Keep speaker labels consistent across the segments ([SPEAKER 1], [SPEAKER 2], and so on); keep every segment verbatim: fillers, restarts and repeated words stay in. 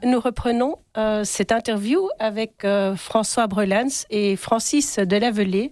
[SPEAKER 1] nous reprenons euh, cette interview avec euh, François Brelans et Francis Delavelay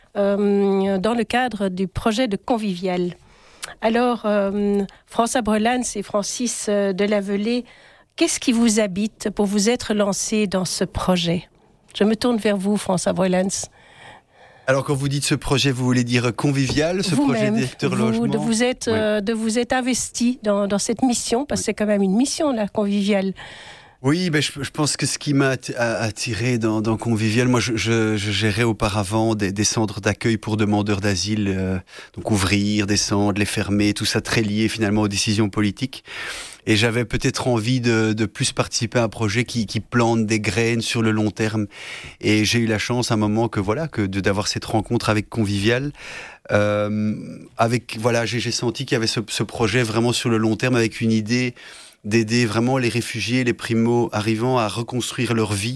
[SPEAKER 1] euh, dans le cadre du projet de Convivial. Alors, euh, François Brelans et Francis Delavelay, qu'est-ce qui vous habite pour vous être lancé dans ce projet ? Je me tourne vers vous, François Brelans.
[SPEAKER 2] Alors, quand vous dites ce projet, vous voulez dire convivial, ce
[SPEAKER 1] Vous-même,
[SPEAKER 2] projet directeur
[SPEAKER 1] vous,
[SPEAKER 2] logement
[SPEAKER 1] de vous être,
[SPEAKER 2] oui.
[SPEAKER 1] euh, de vous être investi dans, dans cette mission, parce que oui. c'est quand même une mission, là, Convivial.
[SPEAKER 2] Oui, ben je, je pense que ce qui m'a attiré dans, dans Convivial, moi je, je, je gérais auparavant des, des centres d'accueil pour demandeurs d'asile, euh, donc ouvrir, descendre, les fermer, tout ça très lié finalement aux décisions politiques. Et j'avais peut-être envie de, de plus participer à un projet qui, qui plante des graines sur le long terme. Et j'ai eu la chance à un moment que voilà que de, d'avoir cette rencontre avec Convivial. Euh, avec voilà, j'ai, j'ai senti qu'il y avait ce, ce projet vraiment sur le long terme avec une idée d'aider vraiment les réfugiés, les primo-arrivants à reconstruire leur vie.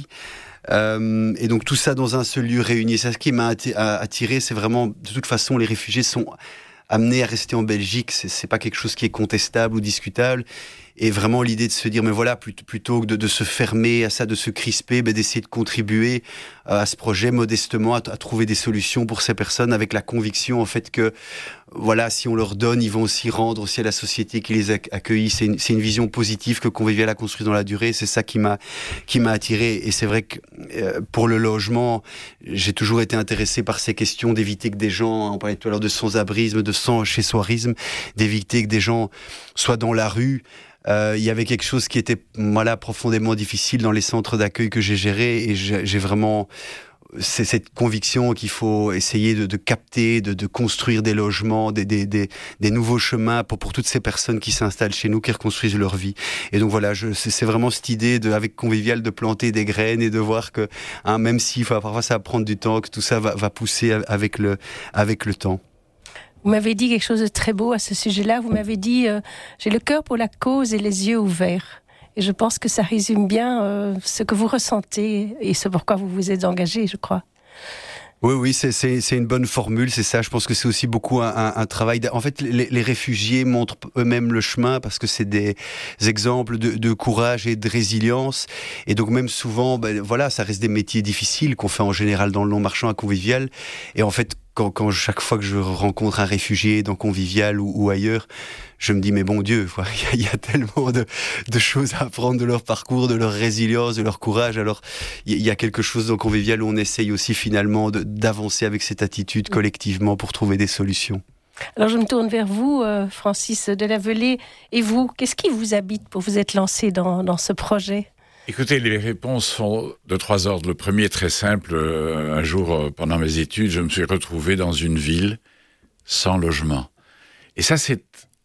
[SPEAKER 2] Euh, et donc tout ça dans un seul lieu réuni. C'est ce qui m'a attiré, c'est vraiment, de toute façon, les réfugiés sont amenés à rester en Belgique, c'est, c'est pas quelque chose qui est contestable ou discutable. Et vraiment l'idée de se dire, mais voilà, plutôt, plutôt que de, de se fermer à ça, de se crisper, ben d'essayer de contribuer à ce projet modestement, à, à trouver des solutions pour ces personnes avec la conviction en fait que, voilà, si on leur donne, ils vont aussi rendre aussi à la société qui les a accueillis. C'est une, c'est une vision positive que Convivial a construit dans la durée. C'est ça qui m'a, qui m'a attiré. Et c'est vrai que euh, pour le logement, j'ai toujours été intéressé par ces questions d'éviter que des gens, on parlait tout à l'heure de sans-abrisme, de sans-chez-soirisme, d'éviter que des gens soient dans la rue. Euh, il y avait quelque chose qui était voilà, profondément difficile dans les centres d'accueil que j'ai gérés et j'ai, j'ai vraiment c'est cette conviction qu'il faut essayer de, de capter, de, de construire des logements, des, des, des, des nouveaux chemins pour, pour toutes ces personnes qui s'installent chez nous, qui reconstruisent leur vie. Et donc voilà, je, c'est, c'est vraiment cette idée de, avec Convivial de planter des graines et de voir que hein, même si parfois ça va prendre du temps, que tout ça va, va pousser avec le, avec le temps.
[SPEAKER 1] Vous m'avez dit quelque chose de très beau à ce sujet-là. Vous m'avez dit euh, « J'ai le cœur pour la cause et les yeux ouverts ». Et je pense que ça résume bien euh, ce que vous ressentez et ce pourquoi vous vous êtes engagé, je crois.
[SPEAKER 2] Oui, oui, c'est, c'est, c'est une bonne formule, c'est ça. Je pense que c'est aussi beaucoup un, un, un travail. En fait, les, les réfugiés montrent eux-mêmes le chemin parce que c'est des exemples de, de courage et de résilience. Et donc même souvent, ben, voilà, ça reste des métiers difficiles qu'on fait en général dans le long marchand à Convivial. Et en fait, quand, quand chaque fois que je rencontre un réfugié dans Convivial ou, ou ailleurs, je me dis, mais bon Dieu, il y, y a tellement de, de choses à apprendre de leur parcours, de leur résilience, de leur courage. Alors, il y, y a quelque chose dans Convivial où on essaye aussi finalement de, d'avancer avec cette attitude collectivement pour trouver des solutions.
[SPEAKER 1] Alors, je me tourne vers vous, euh, Francis Delavelay. Et vous, qu'est-ce qui vous habite pour vous être lancé dans, dans ce projet ?
[SPEAKER 3] Écoutez, les réponses sont de trois ordres. Le premier est très simple. Un jour, pendant mes études, je me suis retrouvé dans une ville sans logement. Et ça, c'est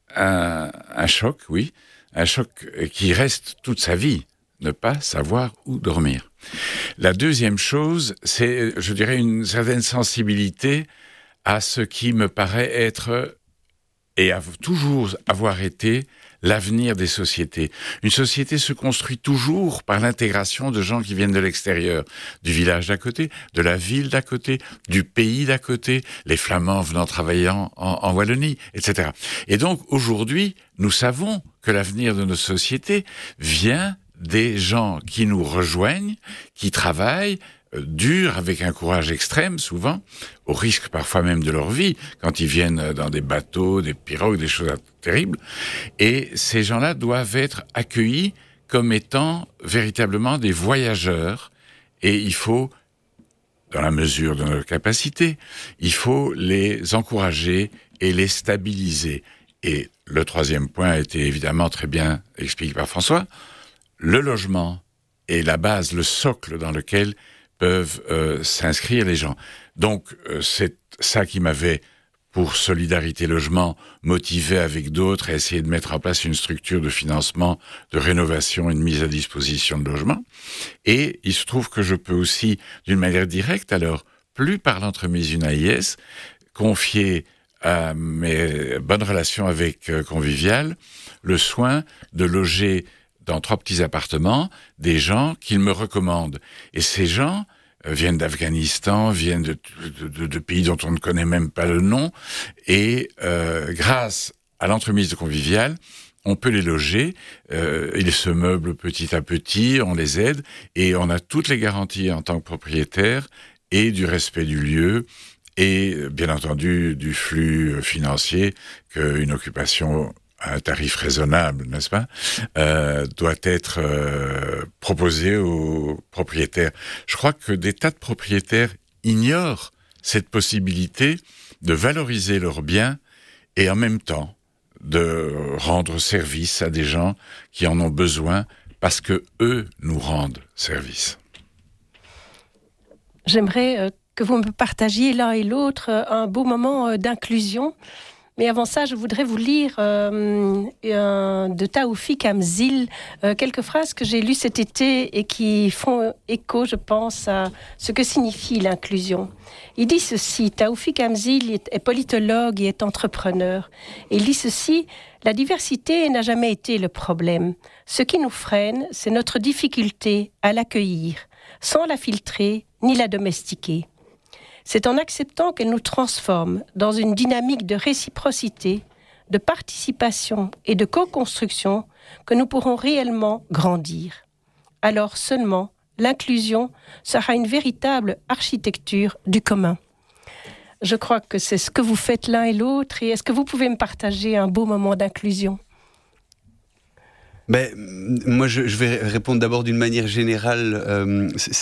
[SPEAKER 3] un, un choc, oui, un choc qui reste toute sa vie, ne pas savoir où dormir. La deuxième chose, c'est, je dirais, une certaine sensibilité à ce qui me paraît être, et a toujours avoir été, l'avenir des sociétés. Une société se construit toujours par l'intégration de gens qui viennent de l'extérieur, du village d'à côté, de la ville d'à côté, du pays d'à côté, les Flamands venant travailler en, en Wallonie, et cetera. Et donc, aujourd'hui, nous savons que l'avenir de nos sociétés vient des gens qui nous rejoignent, qui travaillent, durs, avec un courage extrême, souvent, au risque parfois même de leur vie, quand ils viennent dans des bateaux, des pirogues, des choses terribles. Et ces gens-là doivent être accueillis comme étant véritablement des voyageurs. Et il faut, dans la mesure de nos capacités, il faut les encourager et les stabiliser. Et le troisième point a été évidemment très bien expliqué par François. Le logement est la base, le socle dans lequel peuvent euh, s'inscrire les gens. Donc, euh, c'est ça qui m'avait, pour Solidarité Logement, motivé avec d'autres à essayer de mettre en place une structure de financement, de rénovation et de mise à disposition de logements. Et il se trouve que je peux aussi, d'une manière directe, alors, plus par l'entremise d'une A I S, confier à mes bonnes relations avec euh, Convivial le soin de loger dans trois petits appartements, des gens qu'ils me recommandent. Et ces gens euh, viennent d'Afghanistan, viennent de, de, de, de pays dont on ne connaît même pas le nom, et euh, grâce à l'entremise de Convivial, on peut les loger, euh, ils se meublent petit à petit, on les aide, et on a toutes les garanties en tant que propriétaire, et du respect du lieu, et bien entendu du flux financier qu'une occupation à un tarif raisonnable, n'est-ce pas, euh, doit être euh, proposée aux propriétaires. Je crois que des tas de propriétaires ignorent cette possibilité de valoriser leurs biens et en même temps de rendre service à des gens qui en ont besoin parce que eux nous rendent service.
[SPEAKER 1] J'aimerais euh, que vous me partagiez l'un et l'autre euh, un beau moment euh, d'inclusion. Mais avant ça, je voudrais vous lire euh, un, de Taoufik Amzil, euh, quelques phrases que j'ai lues cet été et qui font écho, je pense, à ce que signifie l'inclusion. Il dit ceci, Taoufik Amzil est, est politologue et est entrepreneur. Et il dit ceci, la diversité n'a jamais été le problème. Ce qui nous freine, c'est notre difficulté à l'accueillir, sans la filtrer ni la domestiquer. C'est en acceptant qu'elle nous transforme dans une dynamique de réciprocité, de participation et de co-construction que nous pourrons réellement grandir. Alors seulement, l'inclusion sera une véritable architecture du commun. Je crois que c'est ce que vous faites l'un et l'autre. Et est-ce que vous pouvez me partager un beau moment d'inclusion ?
[SPEAKER 2] Ben, moi, je, je vais répondre d'abord d'une manière générale. Euh,